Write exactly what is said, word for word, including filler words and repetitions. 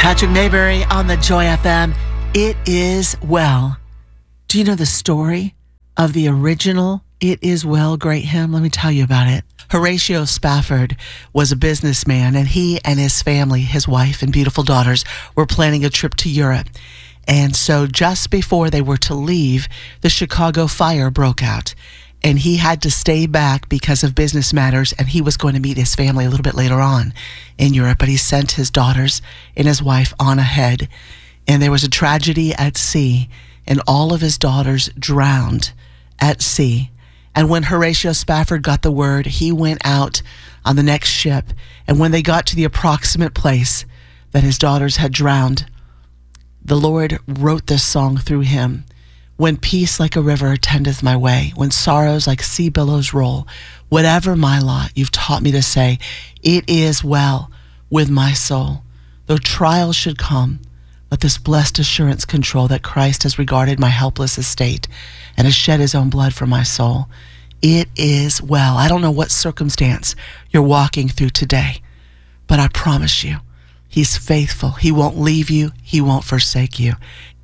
Patrick Mayberry on the Joy F M. It is well. Do you know the story of the original It Is Well great hymn? Let me tell you about it. Horatio Spafford was a businessman, and he and his family, his wife and beautiful daughters, were planning a trip to Europe. And so just before they were to leave, the Chicago fire broke out. And he had to stay back because of business matters, and he was going to meet his family a little bit later on in Europe, but he sent his daughters and his wife on ahead. And there was a tragedy at sea, and all of his daughters drowned at sea. And when Horatio Spafford got the word, he went out on the next ship, and when they got to the approximate place that his daughters had drowned, the Lord wrote this song through him. When peace like a river attendeth my way, when sorrows like sea billows roll, whatever my lot, you've taught me to say, it is well with my soul. Though trials should come, let this blessed assurance control that Christ has regarded my helpless estate and has shed his own blood for my soul. It is well. I don't know what circumstance you're walking through today, but I promise you, he's faithful. He won't leave you. He won't forsake you.